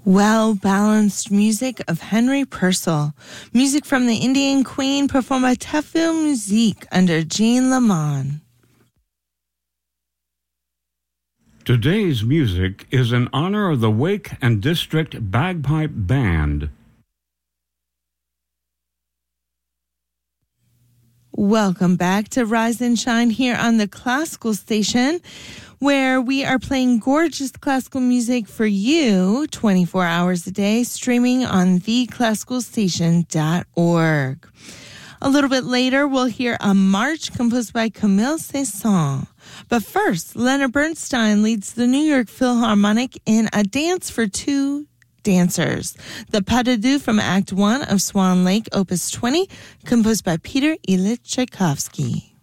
Well-balanced music of Henry Purcell. Music from the Indian Queen performed by Tefil Musique under Jean Lamont. Today's music is in honor of the Wake and District Bagpipe Band. Welcome back to Rise and Shine here on the Classical Station, where we are playing gorgeous classical music for you 24 hours a day, streaming on theclassicalstation.org. A little bit later, we'll hear a march composed by Camille Saint-Saëns. But first, Leonard Bernstein leads the New York Philharmonic in A Dance for Two Dancers, the pas de deux from Act 1 of Swan Lake, Opus 20, composed by Peter Ilyich Tchaikovsky.